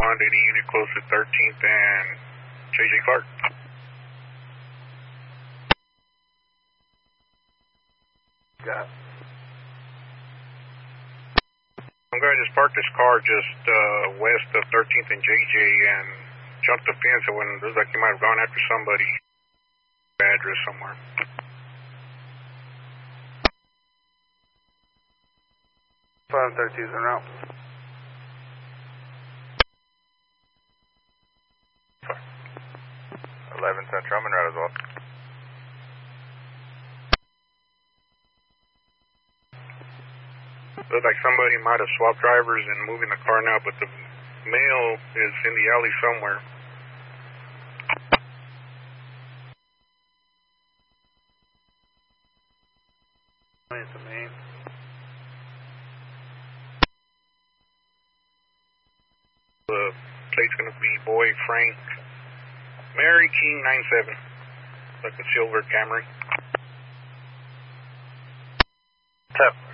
respond any unit close to 13th and JJ Clark. Got it. Some guy just parked his car just west of 13th and JJ and jumped the fence. It looks like he might have gone after somebody. Address somewhere. Five 13's en route. 11 Central, I'm en route as well. Looks like somebody might have swapped drivers and moving the car now, but the male is in the alley somewhere. It's a main. The plate's going to be Boy Frank Mary King 97, like a silver Camry. Tap.